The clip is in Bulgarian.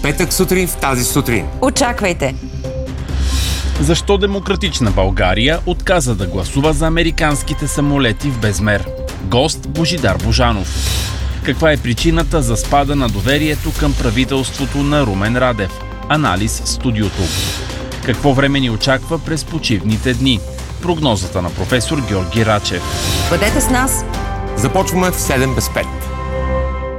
петък сутрин в тази сутрин. Очаквайте! Защо Демократична България отказа да гласува за американските самолети в безмер? Гост Божидар Божанов. Каква е причината за спада на доверието към правителството на Румен Радев? Анализ в студиото. Какво време ни очаква през почивните дни? Прогнозата на професор Георги Рачев. Бъдете с нас! Започваме в 7 без 5.